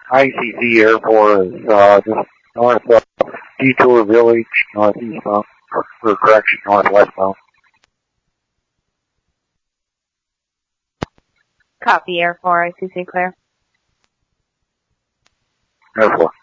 ICC Airport is just north of Detour Village, northeastbound, or correction, northwestbound. Copy, Air 4, ICC clear. Air 4.